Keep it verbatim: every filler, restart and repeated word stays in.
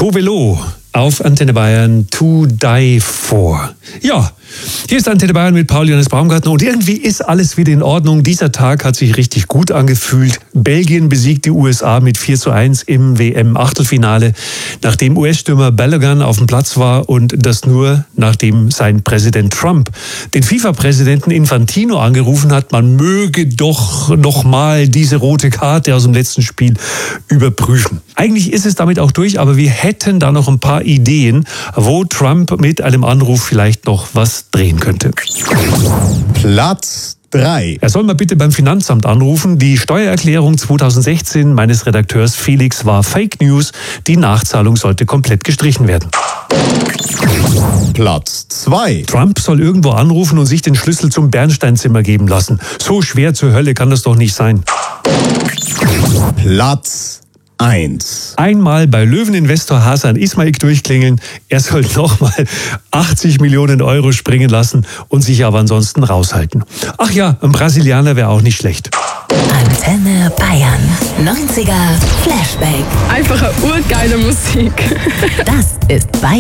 Tovelo auf Antenne Bayern, To Die For. Ja, hier ist Antenne Bayern mit Paul Johannes Baumgartner und irgendwie ist alles wieder in Ordnung. Dieser Tag hat sich richtig gut angefühlt. Belgien besiegt die U S A mit vier zu eins im W M-Achtelfinale, nachdem U S-Stürmer Balogun auf dem Platz war und das nur, nachdem sein Präsident Trump den FIFA-Präsidenten Infantino angerufen hat, man möge doch nochmal diese rote Karte aus dem letzten Spiel überprüfen. Eigentlich ist es damit auch durch, aber wir hätten da noch ein paar Ideen, wo Trump mit einem Anruf vielleicht noch was drehen könnte. Platz drei. Er soll mal bitte beim Finanzamt anrufen. Die Steuererklärung zweitausendsechzehn meines Redakteurs Felix war Fake News. Die Nachzahlung sollte komplett gestrichen werden. Platz zwei. Trump soll irgendwo anrufen und sich den Schlüssel zum Bernsteinzimmer geben lassen. So schwer zur Hölle kann das doch nicht sein. Platz eins. Einmal bei Löweninvestor Hasan Ismail durchklingeln. Er soll nochmal achtzig Millionen Euro springen lassen und sich aber ansonsten raushalten. Ach ja, ein Brasilianer wäre auch nicht schlecht. Antenne Bayern. neunziger Flashback. Einfache urgeile Musik. Das ist Bayern.